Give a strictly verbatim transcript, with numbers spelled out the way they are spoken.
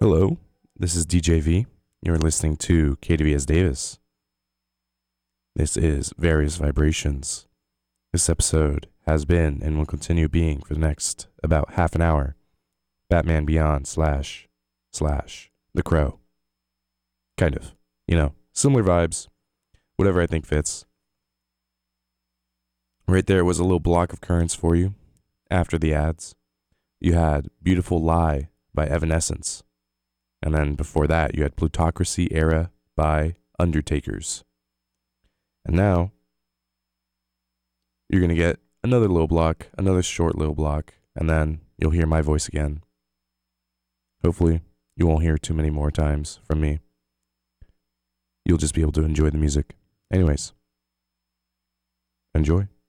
Hello, this is D J V. You're listening to K D V S Davis. This is Various Vibrations. This episode has been and will continue being for the next about half an hour Batman Beyond slash slash The Crow. Kind of. You know, similar vibes. Whatever I think fits. Right there was a little block of currents for you. After the ads, you had Beautiful Lie by Evanescence. And then before that, you had Plutocracy Era by Undertakers. And now, you're going to get another little block, another short little block, and then you'll hear my voice again. Hopefully, you won't hear too many more times from me. You'll just be able to enjoy the music. Anyways, enjoy.